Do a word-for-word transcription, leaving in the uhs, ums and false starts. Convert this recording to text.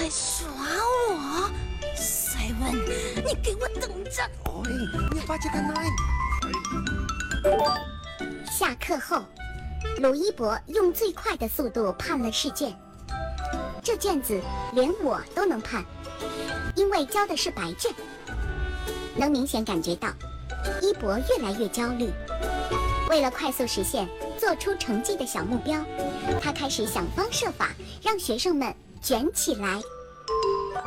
在耍我 ？Simon， 你给我等着！ 哎，你把这个来。 下课后，鲁一博用最快的速度判了试卷。这卷子连我都能判，因为交的是白卷。能明显感觉到，一博越来越焦虑。为了快速实现做出成绩的小目标，他开始想方设法让学生们卷起来。